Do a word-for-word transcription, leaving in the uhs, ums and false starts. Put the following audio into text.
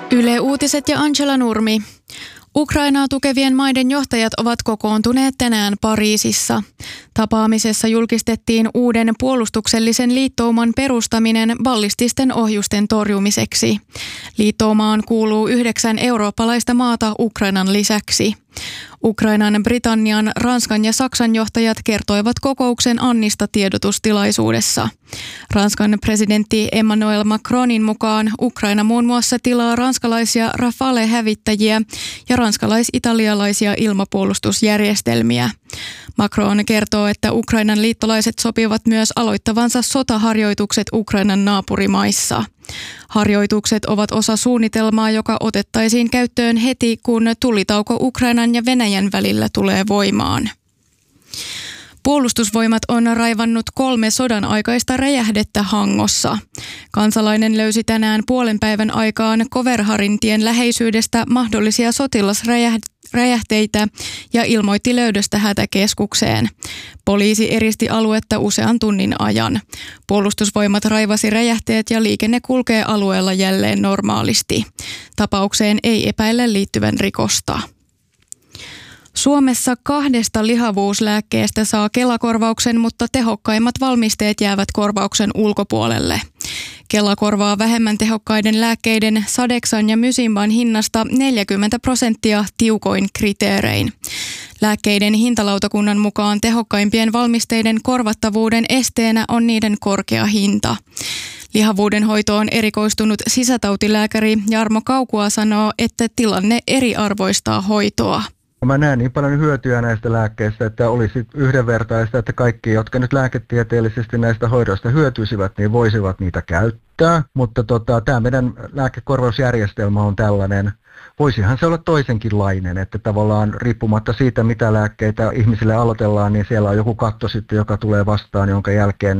Yle Uutiset ja Angela Nurmi. Ukrainaa tukevien maiden johtajat ovat kokoontuneet tänään Pariisissa. Tapaamisessa julkistettiin uuden puolustuksellisen liittouman perustaminen ballististen ohjusten torjumiseksi. Liittoumaan kuuluu yhdeksän eurooppalaista maata Ukrainan lisäksi. Ukrainan, Britannian, Ranskan ja Saksan johtajat kertoivat kokouksen annista tiedotustilaisuudessa. Ranskan presidentti Emmanuel Macronin mukaan Ukraina muun muassa tilaa ranskalaisia Rafale-hävittäjiä ja ranskalais-italialaisia ilmapuolustusjärjestelmiä. Macron kertoo, että Ukrainan liittolaiset sopivat myös aloittavansa sotaharjoitukset Ukrainan naapurimaissa. Harjoitukset ovat osa suunnitelmaa, joka otettaisiin käyttöön heti, kun tulitauko Ukrainan ja Venäjän välillä tulee voimaan. Puolustusvoimat on raivannut kolme sodan aikaista räjähdettä Hangossa. Kansalainen löysi tänään puolen päivän aikaan Koverharin tien läheisyydestä mahdollisia sotilasräjähteitä ja ilmoitti löydöstä hätäkeskukseen. Poliisi eristi aluetta usean tunnin ajan. Puolustusvoimat raivasi räjähteet ja liikenne kulkee alueella jälleen normaalisti. Tapaukseen ei epäillä liittyvän rikosta. Suomessa kahdesta lihavuuslääkkeestä saa Kela-korvauksen, mutta tehokkaimmat valmisteet jäävät korvauksen ulkopuolelle. Kela korvaa vähemmän tehokkaiden lääkkeiden Sadexan ja Mysimban hinnasta neljäkymmentä prosenttia tiukoin kriteerein. Lääkkeiden hintalautakunnan mukaan tehokkaimpien valmisteiden korvattavuuden esteenä on niiden korkea hinta. Lihavuuden hoitoon erikoistunut sisätautilääkäri Jarmo Kaukua sanoo, että tilanne eriarvoistaa hoitoa. Mä näen niin paljon hyötyä näistä lääkkeistä, että olisi yhdenvertaista, että kaikki, jotka nyt lääketieteellisesti näistä hoidoista hyötyisivät, niin voisivat niitä käyttää. Mutta tota, tämä meidän lääkekorvausjärjestelmä on tällainen. Voisihan se olla toisenkinlainen, että tavallaan riippumatta siitä, mitä lääkkeitä ihmisille aloitellaan, niin siellä on joku katto sitten, joka tulee vastaan, jonka jälkeen